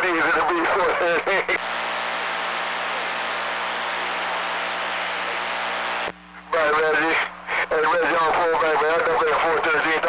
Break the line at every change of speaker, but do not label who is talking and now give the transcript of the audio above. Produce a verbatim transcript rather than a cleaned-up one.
D's in the B four thirteen. Right, Reggie. Hey, Reggie on full, baby. I know that four thirteen.